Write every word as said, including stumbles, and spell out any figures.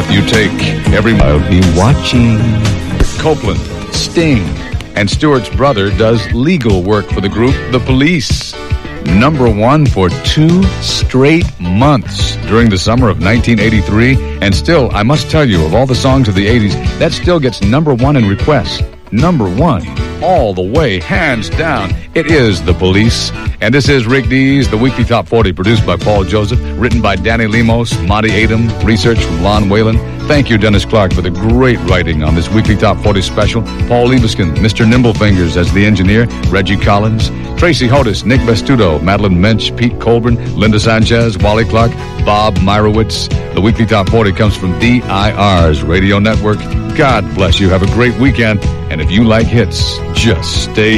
You take every... I'll be watching. Copeland, Sting, and Stewart's brother does legal work for the group The Police. Number one for two straight months during the summer of nineteen eighty-three. And still, I must tell you, of all the songs of the eighties, that still gets number one in requests. Number one, all the way, hands down. It is The Police. And this is Rick Dees, the Weekly Top forty, produced by Paul Joseph, written by Danny Lemos, Monty Adam, research from Lon Whalen. Thank you, Dennis Clark, for the great writing on this Weekly Top forty special. Paul Liebeskin, Mister Nimblefingers as the engineer, Reggie Collins, Tracy Hodis, Nick Vestudo, Madeline Mensch, Pete Colburn, Linda Sanchez, Wally Clark, Bob Myrowitz. The Weekly Top forty comes from D I R's radio network. God bless you. Have a great weekend. And if you like hits, just stay